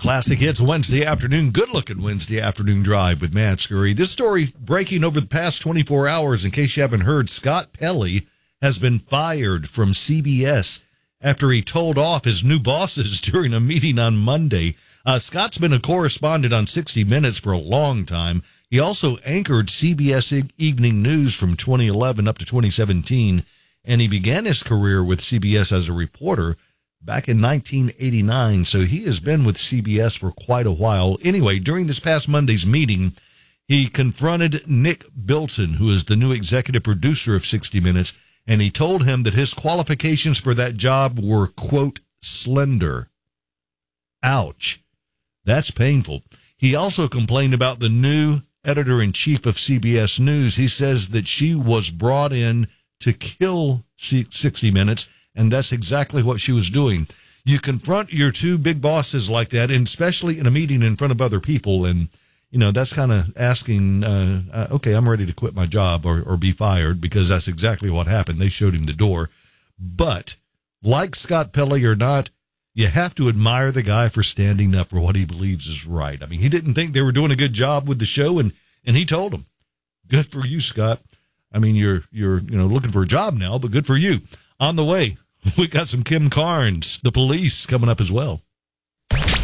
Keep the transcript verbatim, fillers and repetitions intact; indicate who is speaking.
Speaker 1: Classic Hits Wednesday afternoon, good-looking Wednesday afternoon drive with Matt Scurry. This story breaking over the past twenty-four hours. In case you haven't heard, Scott Pelley has been fired from C B S after he told off his new bosses during a meeting on Monday. Uh, Scott's been a correspondent on sixty minutes for a long time. He also anchored C B S e- Evening News from twenty eleven up to twenty seventeen, and he began his career with C B S as a reporter back in nineteen eighty-nine, so he has been with C B S for quite a while. Anyway, during this past Monday's meeting, he confronted Nick Bilton, who is the new executive producer of sixty minutes, and he told him that his qualifications for that job were, quote, slender. Ouch. That's painful. He also complained about the new editor-in-chief of C B S News. He says that she was brought in to kill sixty minutes, and that's exactly what she was doing. You confront your two big bosses like that, and especially in a meeting in front of other people, and, you know, that's kind of asking, uh, uh, okay, I'm ready to quit my job or, or be fired, because that's exactly what happened. They showed him the door. But, like Scott Pelley or not, you have to admire the guy for standing up for what he believes is right. I mean, he didn't think they were doing a good job with the show, and, and he told them, good for you, Scott. I mean, you're, you're, you know, looking for a job now, but good for you. On the way, we got some Kim Carnes, The Police, coming up as well.